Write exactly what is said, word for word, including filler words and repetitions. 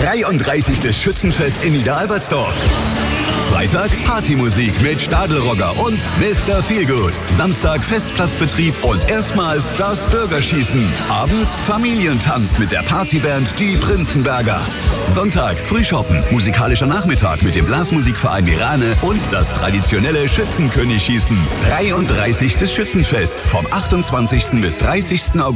dreiunddreißigstes Schützenfest in Niederalbertsdorf. Freitag Partymusik mit Stadelrogger und Mister Feelgood. Samstag Festplatzbetrieb und erstmals das Bürgerschießen. Abends Familientanz mit der Partyband Die Prinzenberger. Sonntag Frühschoppen, musikalischer Nachmittag mit dem Blasmusikverein Mirane und das traditionelle Schützenkönig-Schießen. dreiunddreißigstes Schützenfest vom achtundzwanzigsten bis dreißigsten August.